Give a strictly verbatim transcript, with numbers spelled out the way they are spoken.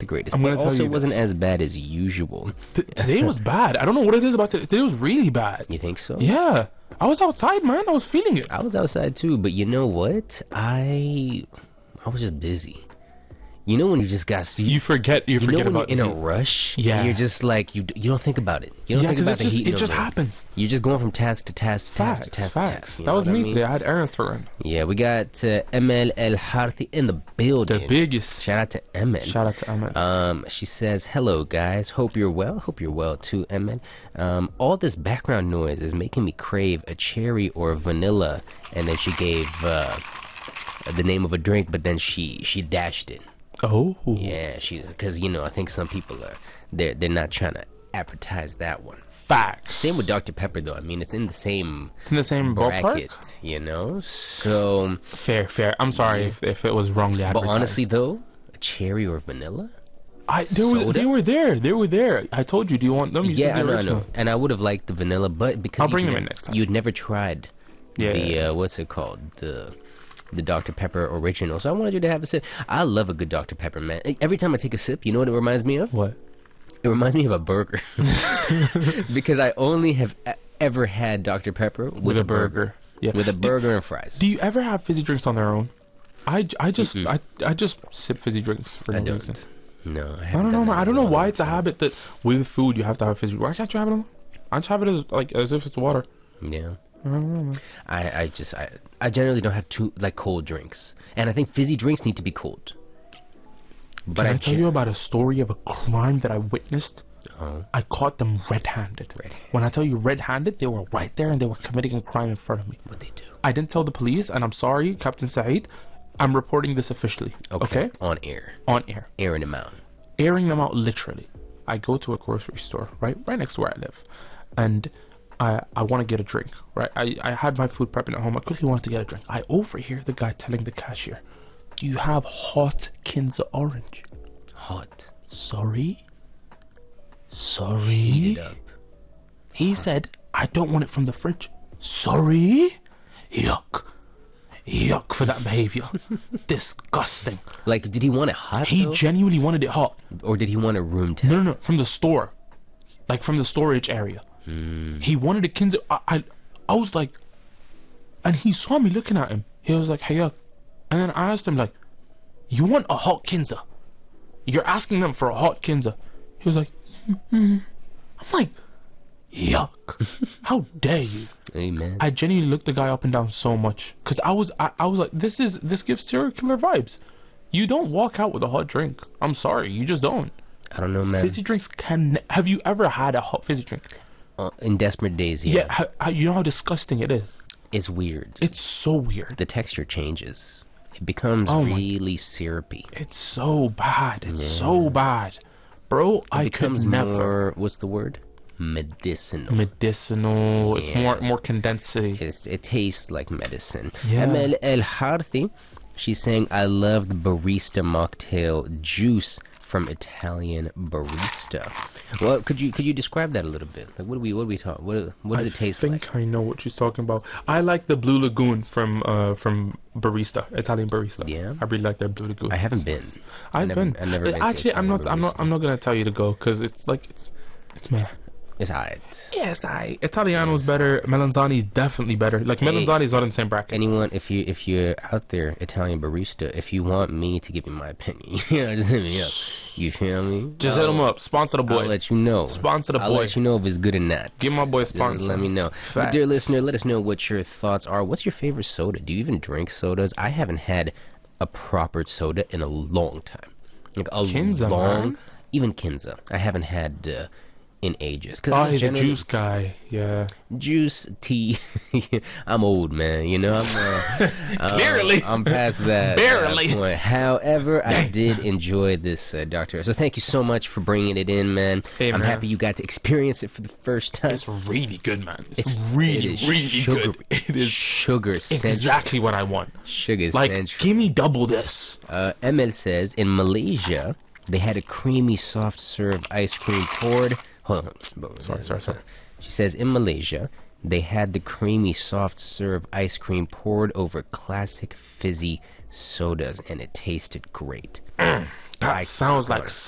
the greatest. I'm But gonna tell also, you it wasn't this. as bad as usual. T- today was bad. I don't know what it is about today. Today was really bad. You think so? Yeah. I was outside, man. I was feeling it. I was outside too, but you know what? I I was just busy. You know when you just got you, You forget. You, you forget know when about you're in a the heat. rush. Yeah. and you're just like you. You don't think about it. You don't Yeah, think because about it's the just heat. it no just more. happens. You're just going from task to task to task Facts. to task Facts. to task. you That know was what I me mean? today. I had errands to run. Yeah, we got uh, Emel El Harthi in the building. The biggest. Shout out to Emel. Shout out to Ahmed. Um, she says, "Hello, guys. Hope you're well. Hope you're well too, Emel. Um, all this background noise is making me crave a cherry or vanilla." And then she gave uh, the name of a drink, but then she she dashed it. Oh. Yeah, she because you know I think some people are they're they're not trying to advertise that one. Facts. Same with Doctor Pepper though. I mean, it's in the same It's in the same bracket, ballpark. you know. So, Fair, fair. I'm sorry if, if it was wrongly but advertised. honestly though, a cherry or vanilla. I they were, soda? they were there. They were there. I told you. Do you want them? You Yeah, said I the know, I original. know. And I would have liked the vanilla, but because I'll bring you'd them in ne- next time. You'd never tried Yeah. the uh, what's it called the the Doctor Pepper original, so I wanted you to have a sip. I love a good Doctor Pepper, man. Every time I take a sip, you know what it reminds me of? What? It reminds me of a burger because I only have e- ever had Doctor Pepper with, With a a burger, burger. Yeah. with a Do- burger and fries. Do you ever have fizzy drinks on their own? I, j- I just I, I just sip fizzy drinks for I no don't. reason. No, I, I haven't don't know, done man. that I don't in a know while. why it's a habit that with food you have to have fizzy. Why can't you have it alone? I just have it as like as if it's water. Yeah. I don't know, man. I, I just I, I generally don't have too like cold drinks, and I think fizzy drinks need to be cold. But Can I, I tell gen- you about a story of a crime that I witnessed? Oh. I caught them red-handed. Red-handed. When I tell you red-handed, they were right there and they were committing a crime in front of me. What they do? I didn't tell the police, and I'm sorry, Captain Saeed. I'm reporting this officially. Okay? On air, On air. airing them out. Airing them out literally. I go to a grocery store, right? Right next to where I live. And I I want to get a drink, right? I, I had my food prepping at home. I quickly wanted to get a drink. I overhear the guy telling the cashier, "Do you have hot Kinza orange?" Hot. Sorry? Sorry? Heat it up. He said, "I don't want it from the fridge." Sorry? Yuck. Yuck for that behavior. Disgusting. Like, did he want it hot He though? genuinely wanted it hot. or did he want it room temp? No, no, no, from the store. Like from the storage area. He wanted a Kinza. I, I, I was like, and he saw me looking at him. He was like, "Hey, yuck." And then I asked him, like, "You want a hot Kinza? You're asking them for a hot Kinza." He was like, I'm like, yuck. How dare you? Amen. I genuinely looked the guy up and down so much because I was, I, I was like, this is this gives serial killer vibes. You don't walk out with a hot drink. I'm sorry, you just don't. I don't know, man. Fizzy drinks can. Have you ever had a hot fizzy drink? Uh, in desperate days, yeah, Yeah. ha, ha, you know how disgusting it is. it's weird. It's so weird. The texture changes. It becomes Oh my- really syrupy. It's so bad. It's so bad, bro. It I becomes could never. more. What's the word? Medicinal. Medicinal. It's Yeah. more more condensed. It's, it tastes like medicine. Yeah. Emel El Harthi, she's saying, "I love the barista mocktail juice from Italian Barista." Well, could you could you describe that a little bit? Like, what do we what do we talk? What what does I it taste think like? I know what she's talking about. I like the Blue Lagoon from uh from Barista, Italian Barista. Yeah? I really like their Blue Lagoon. I haven't been. I've never- been. I've never Uh, been to Actually, I'm not. Italian I'm not. Barista. I'm not gonna tell you to go because it's like it's it's meh. It's alright. Yes, I Italiano's better. Melanzani's definitely better. Like Hey. Melanzani's not in the same bracket. Anyone, if you if you're out there, Italian barista, if you want me to give you my opinion, you know, just hit me up. You feel me? Just hit him up. Sponsor the boy. I'll let you know. Sponsor the I'll boy. let you know if it's good or not. Give my boy a Just sponsor. Let me know. But dear listener, let us know what your thoughts are. What's your favorite soda? Do you even drink sodas? I haven't had a proper soda in a long time. Like a Kinza, long, man. even Kinza. I haven't had uh, in ages. Cause I Oh, was he's a generally- juice guy. Yeah. juice, tea. I'm old, man. You know, I'm uh, Clearly. uh, I'm past that, Barely. that point. However, I Dang. did enjoy this, uh, Doctor. So thank you so much for bringing it in, man. Hey, I'm man. happy you got to experience it for the first time. It's really good, man. It's, It's- really, it is really sugar, good. It is sugar central. exactly what I want. Sugar Like, central. give me double this. Uh, M L says in Malaysia they had a creamy soft serve ice cream poured. Hold on. Sorry, sorry, sorry. She says in Malaysia they had the creamy soft serve ice cream poured over classic fizzy sodas and it tasted great. That sounds like